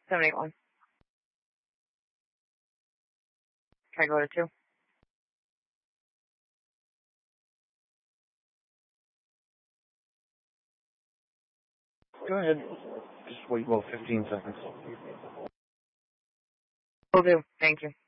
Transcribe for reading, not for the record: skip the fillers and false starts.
781. Can I go to 2? Go ahead. Just wait about 15 seconds. Will do. Thank you.